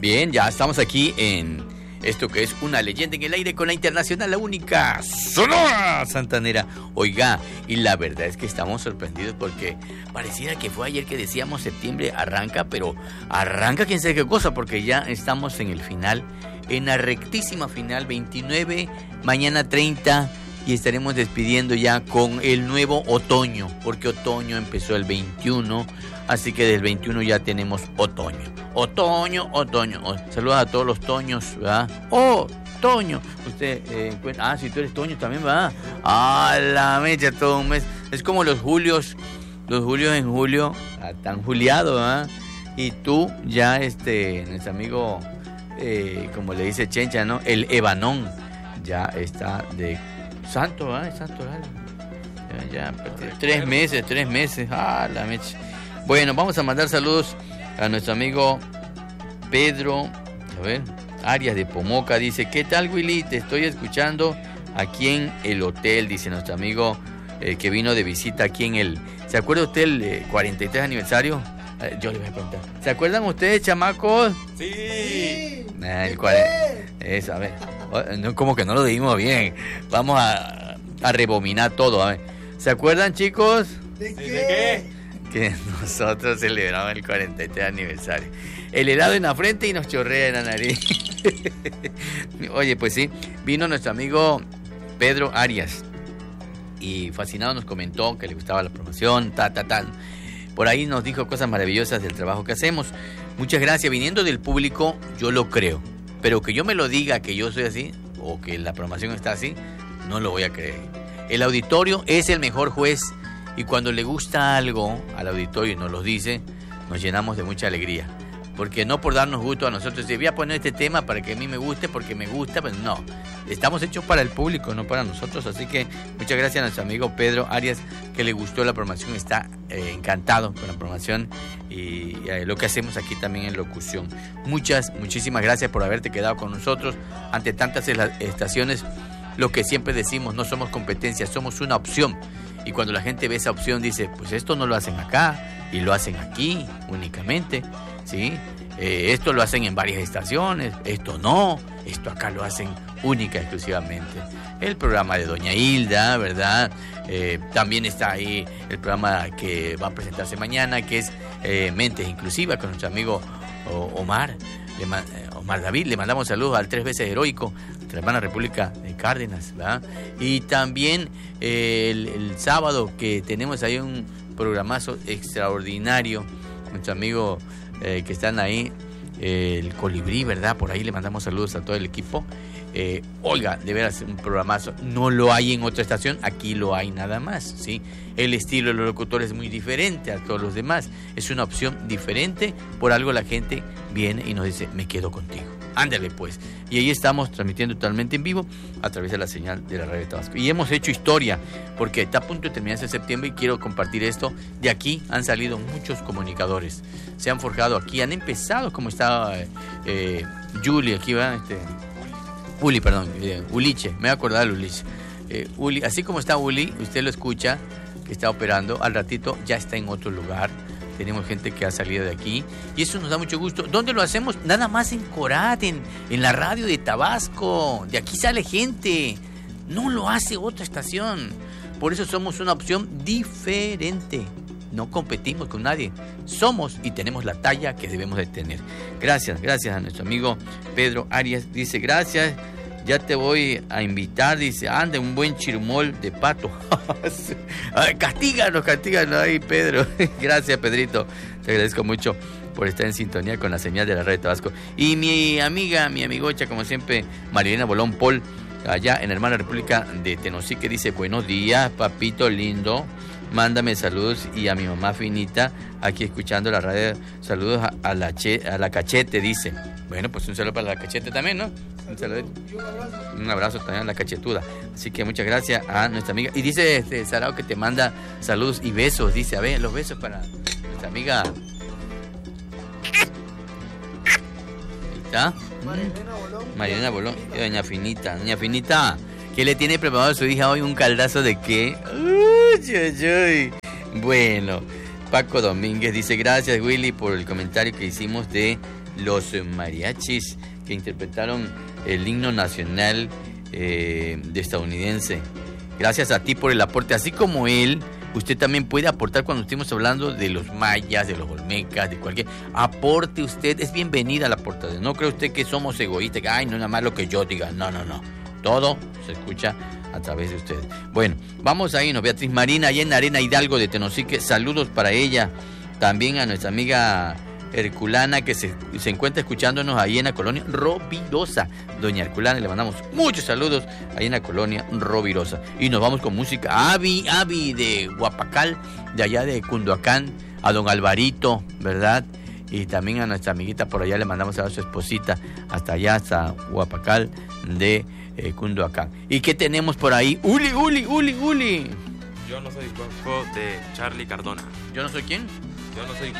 Bien, ya estamos aquí en esto que es una leyenda en el aire con la internacional, la única Sonora Santanera. Oiga, y la verdad es que estamos sorprendidos porque pareciera que fue ayer que decíamos septiembre arranca, pero arranca quién sabe qué cosa, porque ya estamos en el final, en la rectísima final, 29, mañana 30, y estaremos despidiendo ya con el nuevo otoño, porque otoño empezó el 21, así que del 21 ya tenemos otoño. Otoño. Saludos a todos los toños, ¿verdad? ¡Oh, Toño! Usted, si tú eres Toño también, ¿verdad? ¡Ah, la mecha, todo un mes! Es como los julios en julio, tan juliado, ¿verdad? Y tú ya, nuestro amigo, como le dice Chencha, ¿no? El Ebanón ya está de santo, ¿verdad? Es santo, ¿verdad? Ya, 3 meses, ¡ah, la mecha! Bueno, vamos a mandar saludos a nuestro amigo Pedro, Arias de Pomoca. Dice, ¿qué tal, Willy? Te estoy escuchando aquí en el hotel, dice nuestro amigo que vino de visita aquí en el... ¿Se acuerda usted el 43 aniversario? Yo le voy a preguntar. ¿Se acuerdan ustedes, chamacos? Sí. Eso, a ver. No, como que no lo dijimos bien. Vamos a rebobinar todo, a ver. ¿Se acuerdan, chicos? ¿De qué? Que nosotros celebramos el 43 aniversario. El helado en la frente y nos chorrea en la nariz. Oye, pues sí, vino nuestro amigo Pedro Arias y fascinado nos comentó que le gustaba la promoción, Por ahí nos dijo cosas maravillosas del trabajo que hacemos. Muchas gracias. Viniendo del público, yo lo creo. Pero que yo me lo diga que yo soy así o que la promoción está así, no lo voy a creer. El auditorio es el mejor juez. Y cuando le gusta algo al auditorio y nos lo dice, nos llenamos de mucha alegría. Porque no por darnos gusto a nosotros, voy a poner este tema para que a mí me guste, porque me gusta, pues no. Estamos hechos para el público, no para nosotros. Así que muchas gracias a nuestro amigo Pedro Arias, que le gustó la programación, está encantado con la programación y lo que hacemos aquí también en locución. Muchísimas gracias por haberte quedado con nosotros ante tantas estaciones. Lo que siempre decimos, no somos competencia, somos una opción. Y cuando la gente ve esa opción dice, pues esto no lo hacen acá y lo hacen aquí únicamente, ¿sí? Esto lo hacen en varias estaciones, esto no, esto acá lo hacen única, exclusivamente. El programa de Doña Hilda, ¿verdad? También está ahí el programa que va a presentarse mañana, que es Mentes Inclusivas, con nuestro amigo Omar David. Le mandamos saludos al 3 veces heroico, nuestra hermana República de Cárdenas, ¿verdad? Y también el sábado que tenemos ahí un programazo extraordinario, nuestro amigo que están ahí, el Colibrí, ¿verdad? Por ahí le mandamos saludos a todo el equipo. Oiga, de veras, un programazo. No lo hay en otra estación, aquí lo hay nada más, ¿sí? El estilo de los locutores es muy diferente a todos los demás. Es una opción diferente, por algo la gente viene y nos dice, me quedo contigo. Ándale pues. Y ahí estamos transmitiendo totalmente en vivo a través de la señal de la radio de Tabasco. Y hemos hecho historia, porque está a punto de terminarse septiembre y quiero compartir esto. De aquí han salido muchos comunicadores. Se han forjado aquí, han empezado como estaba Juli, aquí va Uliche, me voy a acordar de Uliche. Uli, así como está Uli, usted lo escucha, que está operando, al ratito ya está en otro lugar. Tenemos gente que ha salido de aquí y eso nos da mucho gusto. ¿Dónde lo hacemos? Nada más en Corat, en la radio de Tabasco. De aquí sale gente. No lo hace otra estación. Por eso somos una opción diferente. No competimos con nadie. Somos y tenemos la talla que debemos de tener. Gracias a nuestro amigo Pedro Arias. Dice, gracias. Ya te voy a invitar, dice, anda, un buen chirmol de pato. Castíganos ahí, Pedro. Gracias, Pedrito. Te agradezco mucho por estar en sintonía con la señal de la radio Tabasco. Y mi amigocha, como siempre, Marilena Bolón Paul, allá en la hermana República de Tenosique, dice, buenos días, papito lindo. Mándame saludos y a mi mamá finita, aquí escuchando la radio. Saludos a la Cachete, dice. Bueno, pues un saludo para la Cachete también, ¿no? Un abrazo también a la Cachetuda. Así que muchas gracias a nuestra amiga. Y dice Sarao que te manda saludos y besos. Dice, a ver, los besos para nuestra amiga. Ahí está. Marilena Bolón. Doña Finita. ¿Qué le tiene preparado a su hija hoy? ¿Un caldazo de qué? Uy. Bueno, Paco Domínguez dice, gracias Willy por el comentario que hicimos de los mariachis que interpretaron el himno nacional estadounidense. Gracias a ti por el aporte, así como él. Usted también puede aportar cuando estemos hablando de los mayas, de los olmecas, de cualquier... Aporte usted, es bienvenida la aportación. No cree usted que somos egoístas, que ay, no nada más lo que yo diga. No. Todo se escucha a través de ustedes. Bueno, vamos a irnos. Beatriz Marina, allá en Arena Hidalgo de Tenosique, saludos para ella. También a nuestra amiga Herculana, que se encuentra escuchándonos ahí en la colonia Rovirosa. Doña Herculana, le mandamos muchos saludos ahí en la colonia Rovirosa. Y nos vamos con música. Avi de Huapacal, de allá de Cunduacán, a don Alvarito, ¿verdad? Y también a nuestra amiguita por allá le mandamos a su esposita hasta allá, hasta Huapacal de Cunduacán. ¿Y qué tenemos por ahí? Uli. Yo no soy guapo de Charlie Cardona. ¿Yo no soy quién? Yo no soy